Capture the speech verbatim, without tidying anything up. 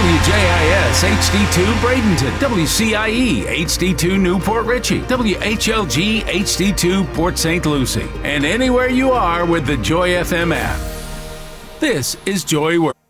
W J I S H D two Bradenton, W C I E H D two Newport Richey, W H L G H D two Port Saint Lucie, and anywhere you are with the Joy F M app. This is Joy World.